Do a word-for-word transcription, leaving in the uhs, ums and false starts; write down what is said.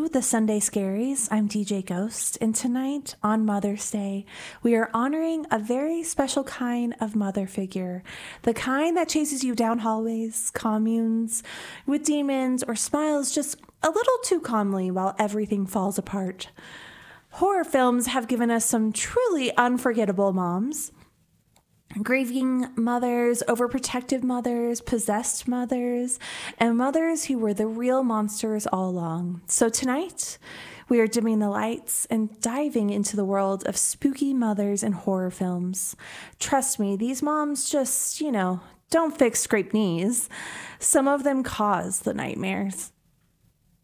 to the Sunday Scaries. I'm D J Ghost, and tonight on Mother's Day, we are honoring a very special kind of mother figure, the kind that chases you down hallways, communes, with demons, or smiles just a little too calmly while everything falls apart. Horror films have given us some truly unforgettable moms. Grieving mothers, overprotective mothers, possessed mothers, and mothers who were the real monsters all along. So tonight, we are dimming the lights and diving into the world of spooky mothers and horror films. Trust me, these moms just, you know, don't fix scraped knees. Some of them cause the nightmares.